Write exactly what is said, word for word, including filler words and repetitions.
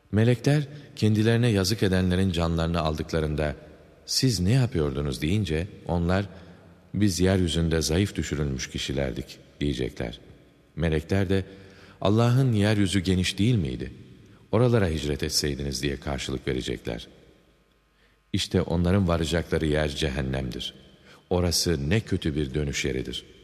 Melekler kendilerine yazık edenlerin canlarını aldıklarında siz ne yapıyordunuz deyince onlar biz yeryüzünde zayıf düşürülmüş kişilerdik diyecekler. Melekler de Allah'ın yeryüzü geniş değil miydi? Oralara hicret etseydiniz diye karşılık verecekler. İşte onların varacakları yer cehennemdir. Orası ne kötü bir dönüş yeridir.